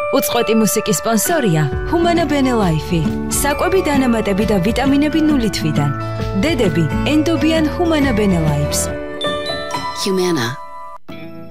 უწყვეტი მუსიკის სპონსორია Humana Bene Life. საკვები დანამატები და ვიტამინები 0 თვიდან. დედები ენდობიან Humana Bene Life. Humana.